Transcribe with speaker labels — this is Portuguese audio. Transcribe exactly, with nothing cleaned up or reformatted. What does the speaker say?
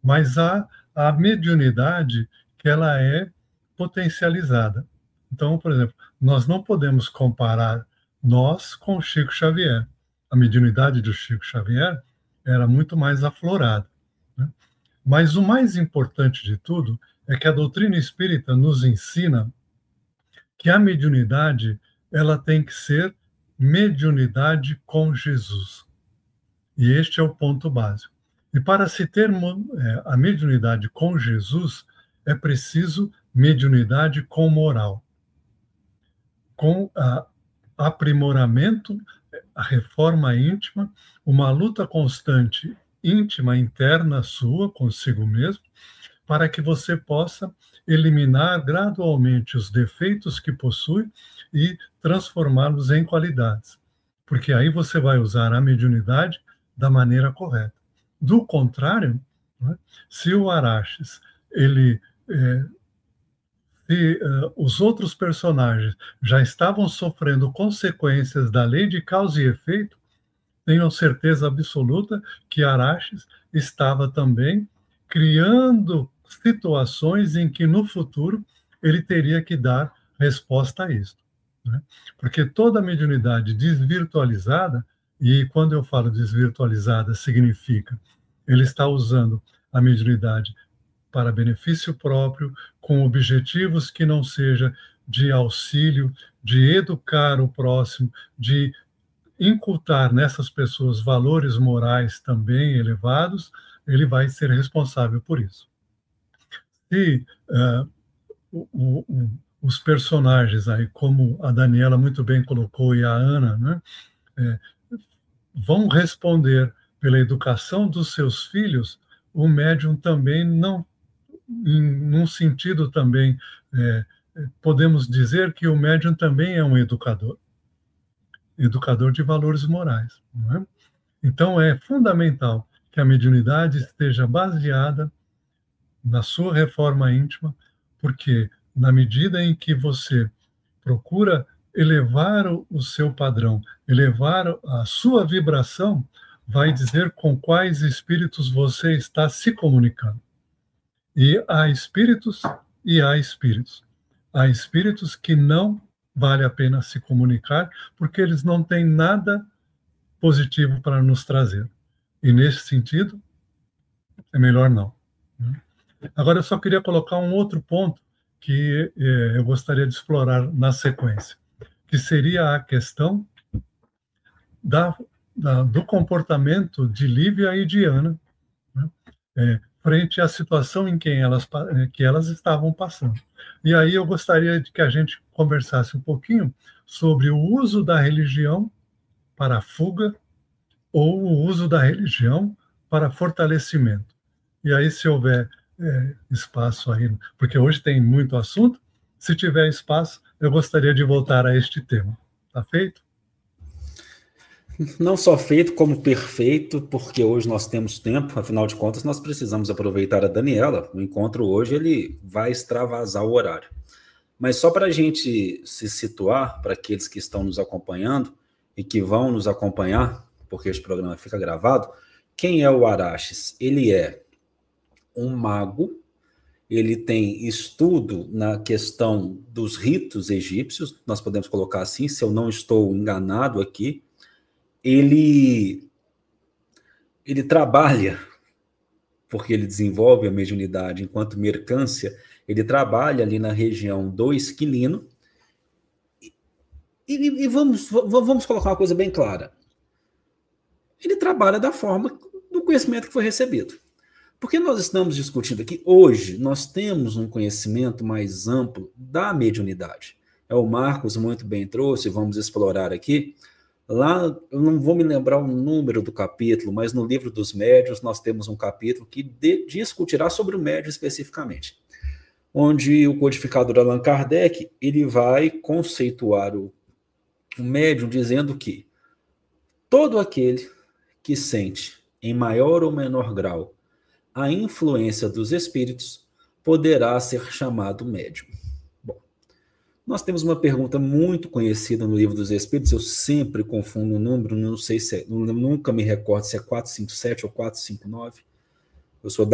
Speaker 1: mas há a mediunidade que ela é potencializada. Então, por exemplo, nós não podemos comparar nós com o Chico Xavier. A mediunidade do Chico Xavier era muito mais aflorada, né? Mas o mais importante de tudo é que a doutrina espírita nos ensina que a mediunidade ela tem que ser mediunidade com Jesus. E este é o ponto básico. E para se ter é, a mediunidade com Jesus, é preciso mediunidade com moral, com a aprimoramento, a reforma íntima, uma luta constante íntima, interna sua, consigo mesmo, para que você possa eliminar gradualmente os defeitos que possui e transformá-los em qualidades. Porque aí você vai usar a mediunidade da maneira correta. Do contrário, né, se o Araxes, ele, é, se uh, os outros personagens já estavam sofrendo consequências da lei de causa e efeito, tenham certeza absoluta que Araxes estava também criando situações em que no futuro ele teria que dar resposta a isso, né? Porque toda mediunidade desvirtualizada, e quando eu falo desvirtualizada, significa ele está usando a mediunidade para benefício próprio, com objetivos que não seja de auxílio, de educar o próximo, de incultar nessas pessoas valores morais também elevados, ele vai ser responsável por isso. Se uh, o, o, os personagens aí, como a Daniela muito bem colocou e a Ana, né, é, vão responder pela educação dos seus filhos, o médium também não, em num sentido também, é, podemos dizer que o médium também é um educador, educador de valores morais, não é? Então é fundamental que a mediunidade esteja baseada na sua reforma íntima, porque na medida em que você procura elevar o seu padrão, elevar a sua vibração, vai dizer com quais espíritos você está se comunicando. E há espíritos e há espíritos. Há espíritos que não vale a pena se comunicar, porque eles não têm nada positivo para nos trazer. E nesse sentido, é melhor não. Agora, eu só queria colocar um outro ponto que eh, eu gostaria de explorar na sequência, que seria a questão da, da, do comportamento de Lívia e de Ana, né, é, frente à situação em que elas, que elas estavam passando. E aí eu gostaria de que a gente conversasse um pouquinho sobre o uso da religião para a fuga ou o uso da religião para fortalecimento. E aí, se houver é, espaço aí, porque hoje tem muito assunto, se tiver espaço, eu gostaria de voltar a este tema. Tá feito?
Speaker 2: Não só feito, como perfeito, porque hoje nós temos tempo, afinal de contas, nós precisamos aproveitar a Daniela. O encontro hoje ele vai extravasar o horário. Mas só para a gente se situar, para aqueles que estão nos acompanhando e que vão nos acompanhar, porque este programa fica gravado, quem é o Araxes? Ele é um mago, ele tem estudo na questão dos ritos egípcios, nós podemos colocar assim, se eu não estou enganado aqui, ele, ele trabalha, porque ele desenvolve a mediunidade enquanto mercância, ele trabalha ali na região do Esquilino, e, e, e vamos, vamos colocar uma coisa bem clara, ele trabalha da forma do conhecimento que foi recebido. Porque nós estamos discutindo aqui, hoje, nós temos um conhecimento mais amplo da mediunidade. É, o Marcos muito bem trouxe, vamos explorar aqui. Lá, eu não vou me lembrar o número do capítulo, mas no livro dos médiuns nós temos um capítulo que de, discutirá sobre o médium especificamente, onde o codificador Allan Kardec ele vai conceituar o, o médium dizendo que todo aquele que sente, em maior ou menor grau, a influência dos espíritos poderá ser chamado médium. Bom, nós temos uma pergunta muito conhecida no Livro dos Espíritos, eu sempre confundo o número, não sei se é, nunca me recordo se é quatrocentos e cinquenta e sete ou quatrocentos e cinquenta e nove. Eu sou